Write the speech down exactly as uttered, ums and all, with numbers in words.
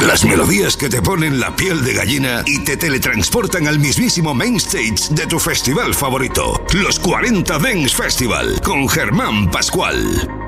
Las melodías que te ponen la piel de gallina y te teletransportan al mismísimo main stage de tu festival favorito. Los cuarenta Dance Festival con Germán Pascual.